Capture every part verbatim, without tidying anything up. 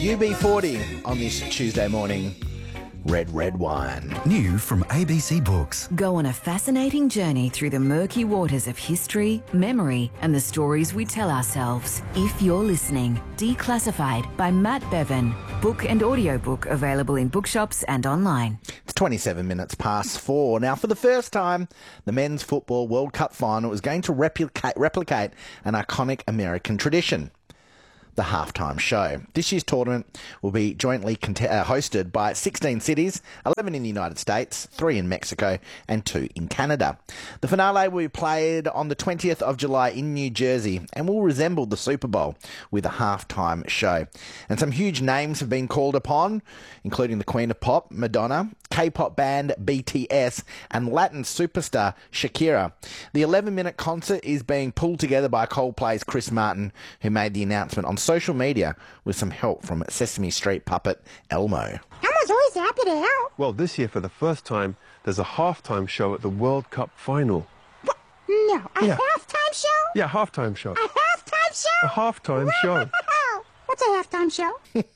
U B forty on this Tuesday morning. Red, red wine. New from A B C Books. Go on a fascinating journey through the murky waters of history, memory, and the stories we tell ourselves. If you're listening, Declassified by Matt Bevan. Book and audiobook available in bookshops and online. It's twenty-seven minutes past four. Now, for the first time, the Men's Football World Cup final is going to replicate, replicate an iconic American tradition. The halftime show. This year's tournament will be jointly cont- uh, hosted by sixteen cities, eleven in the United States, three in Mexico, and two in Canada. The finale will be played on the twentieth of July in New Jersey and will resemble the Super Bowl with a halftime show. And some huge names have been called upon, including the Queen of Pop, Madonna, K-pop band B T S, and Latin superstar Shakira. The eleven-minute concert is being pulled together by Coldplay's Chris Martin, who made the announcement on social media with some help from Sesame Street puppet Elmo. Elmo's always happy to help. Well, this year, for the first time, there's a halftime show at the World Cup final. What? No, a Yeah. halftime show? Yeah, halftime show. A halftime show? A halftime show. What's a halftime show?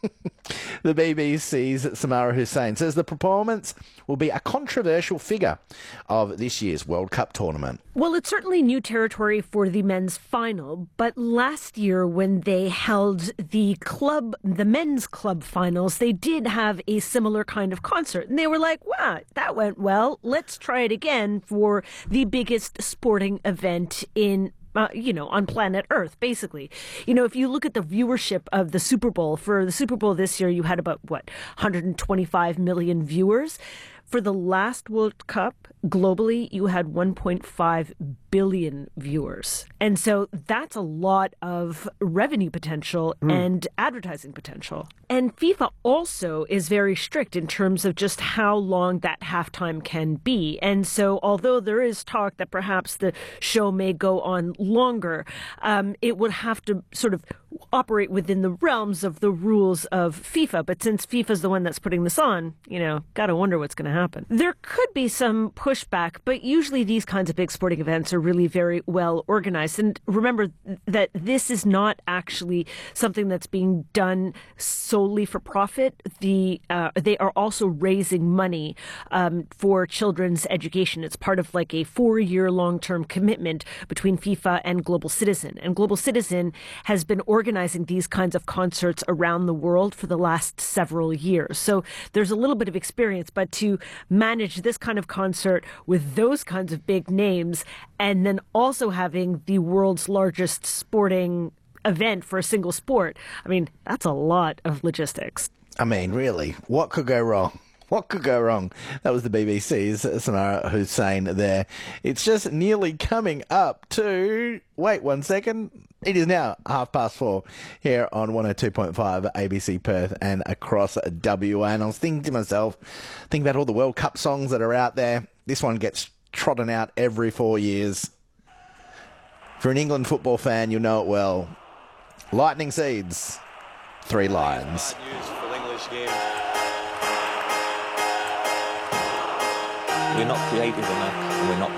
The B B C's Samara Hussein says the performance will be a controversial figure of this year's World Cup tournament. Well, it's certainly new territory for the men's final, but last year when they held the club, the men's club finals, they did have a similar kind of concert. And they were like, wow, that went well. Let's try it again for the biggest sporting event in Uh, you know, on planet Earth, basically. You know, if you look at the viewership of the Super Bowl, for the Super Bowl this year, you had about, what, one hundred twenty-five million viewers. For the last World Cup, globally, you had one point five billion viewers. And so that's a lot of revenue potential mm. and advertising potential. And FIFA also is very strict in terms of just how long that halftime can be. And so although there is talk that perhaps the show may go on longer, um, it would have to sort of operate within the realms of the rules of FIFA. But since FIFA's the one that's putting this on, you know, gotta wonder what's going to happen. There could be some pushback, but usually these kinds of big sporting events are really very well organized. And remember that this is not actually something that's being done solely for profit. The uh, they are also raising money um, for children's education. It's part of like a four-year long-term commitment between FIFA and Global Citizen. And Global Citizen has been organizing these kinds of concerts around the world for the last several years. So there's a little bit of experience, but to manage this kind of concert with those kinds of big names and then also having the world's largest sporting event for a single sport, I mean, that's a lot of logistics. I mean, really, what could go wrong? What could go wrong? That was the B B C's Samara Hussein there. It's just nearly coming up to... Wait one second. It is now half past four here on one oh two point five A B C Perth and across W A. And I was thinking to myself, thinking about all the World Cup songs that are out there. This one gets trodden out every four years. For an England football fan, you'll know it well. Lightning Seeds, Three Lions. News for the English game. We're not creative enough. We're not